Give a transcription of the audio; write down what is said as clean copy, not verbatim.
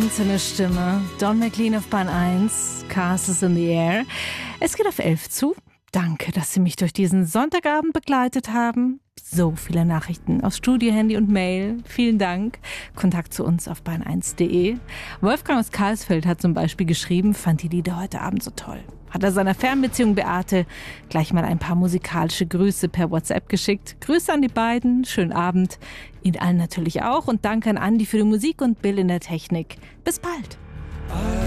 einzelne Stimme. Don McLean auf Bahn 1, Castles in the Air. Es geht auf 11 zu. Danke, dass Sie mich durch diesen Sonntagabend begleitet haben. So viele Nachrichten auf Studio, Handy und Mail. Vielen Dank. Kontakt zu uns auf bahn1.de. Wolfgang aus Karlsfeld hat zum Beispiel geschrieben, fand die Lieder heute Abend so toll. Hat er seiner Fernbeziehung Beate gleich mal ein paar musikalische Grüße per WhatsApp geschickt. Grüße an die beiden, schönen Abend. Ihnen allen natürlich auch und danke an Andi für die Musik und Bill in der Technik. Bis bald.